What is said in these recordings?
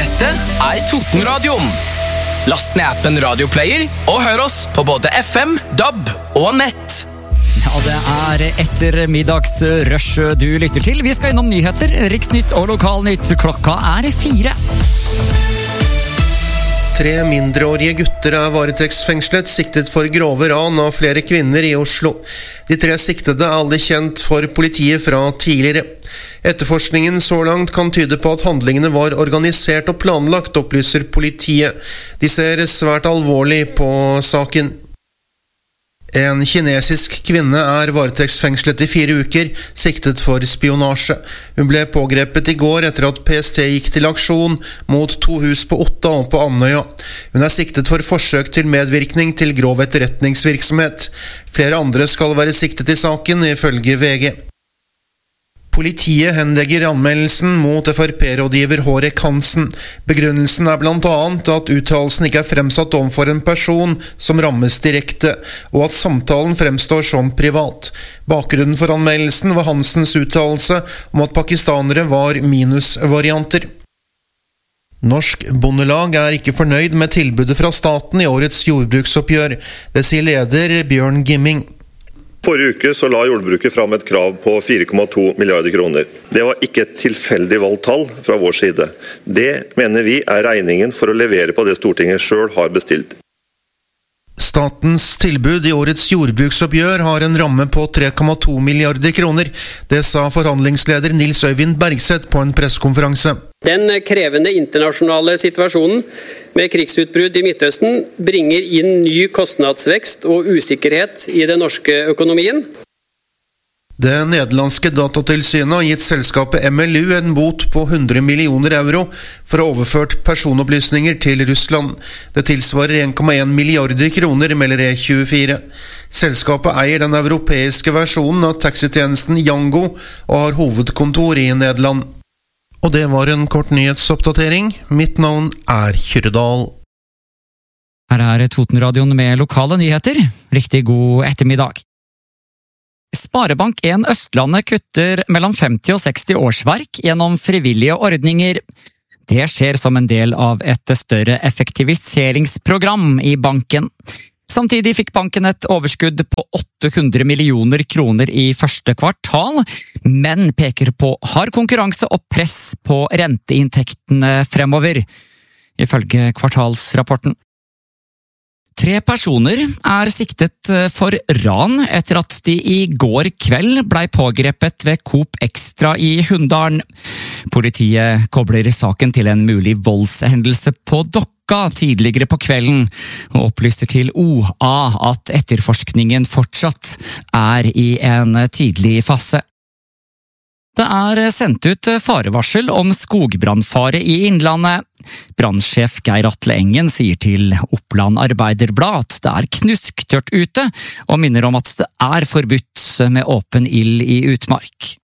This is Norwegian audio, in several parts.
Dette Totenradioen. Last ned appen Radioplayer og hør oss på både FM, DAB og nett. Ja, det ettermiddagsrush du lytter til. Vi skal innom nyheter, Riksnytt og Lokalnytt. Klokka 4. 3 mindreårige gutter varetektsfengslet, siktet for grove ran av flere kvinner i Oslo. De 3 siktede alle kjent for politiet fra tidligere. Etterforskningen så langt kan tyde på at handlingene var organisert og planlagt, opplyser politiet. De ser svært alvorlig på saken. En kinesisk kvinne varetektsfengslet i 4 uker, siktet for spionasje. Hun ble pågrepet i går etter at PST gikk til aksjon mot 2 hus på Otta og på Andøya. Hun siktet for forsøk til medvirkning til grov etterretningsvirksomhet. Flere andre skal være siktet i saken, ifølge VG. Politiet henlegger anmeldelsen mot FrP-rådgiver Hårek Hansen. Begrunnelsen blant annet at uttalelsen ikke fremsatt overfor en person som rammes direkte, og at samtalen fremstår som privat. Bakgrunnen for anmeldelsen var Hansens uttalelse om at pakistanere var minusvarianter. Norsk Bondelag ikke fornøyd med tilbudet fra staten i årets jordbruksoppgjør. Det sier leder Bjørn Gimming. Forrige uke så la jordbruket fram et krav på 4,2 milliarder kroner. Det var ikke et tilfeldig valgt tall fra vår side. Det mener vi regningen for å levere på det Stortinget selv har bestilt. Statens tilbud i årets jordbruksoppgjør har en ramme på 3,2 milliarder kroner. Det sa forhandlingsleder Nils Øyvind Bergseth på en pressekonferanse. Den krevende internasjonale situasjonen med krigsutbrudd i Midtøsten bringer inn ny kostnadsvekst og usikkerhet i den norske økonomien. Det nederlandske datatilsynet har gitt selskapet MLU en bot på 100 millioner euro for å ha overført personopplysninger til Russland. Det tilsvarer 1,1 milliarder kroner, melder E24. Selskapet eier den europeiske versjonen av taxitjenesten Yango og har hovedkontor i Nederland. Og det var en kort nyhetsoppdatering. Mitt navn Kyrredal. Her Totenradioen med lokale nyheter. Riktig god ettermiddag. Sparebank1 Østlandet kutter mellom 50 og 60 årsverk gjennom frivillige ordninger. Det skjer som en del av et større effektiviseringsprogram i banken. Samtidig fikk banken et overskudd på 800 millioner kroner i første kvartal, men peker på hard konkurranse og press på renteinntektene fremover, ifølge kvartalsrapporten. 3 personer siktet for ran etter at de i går kveld ble pågrepet ved Coop Extra i Hunndalen. Politiet kobler saken til en mulig voldshendelse på Dokka tidligere på kvelden, og opplyser til OA at etterforskningen fortsatt i en tidlig fase. Det sendt ut farevarsel om skogbrannfare i Innlandet. Brannsjef Geir Atle Engen sier til Oppland Arbeiderblad at det knusktørt ute, og minner om at det forbudt med åpen ild i utmark.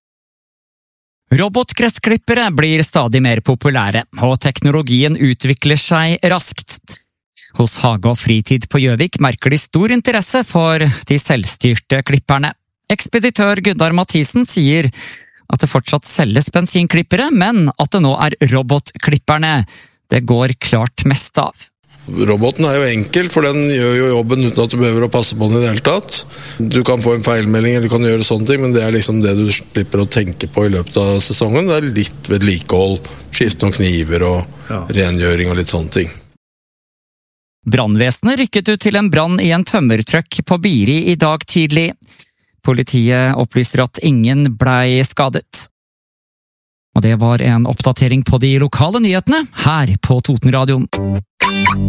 Robotgressklippere blir stadig mer populære, og teknologien utvikler seg raskt. Hos Hage og Fritid på Gjøvik merker de stor interesse for de selvstyrte klipperne. Ekspeditør Gunnar Mathisen sier at det fortsatt selges bensinklippere, men at det nå robotklipperne. Det går klart mest av. Roboten jo enkel, for den gjør jo jobben uten at du behøver å passe på den i det hele tatt. Du kan få en feilmelding, eller du kan gjøre sånne ting, men det liksom det du slipper å tenke på i løpet av sesongen. Det litt vedlikehold, skifte noen kniver og rengjøring og litt sånne ting. Brannvesenet rykket ut til en brann i en tømmertrøkk på Biri i dag tidlig. Politiet opplyser at ingen ble skadet. Og det var en oppdatering på de lokale nyhetene her på Totenradioen.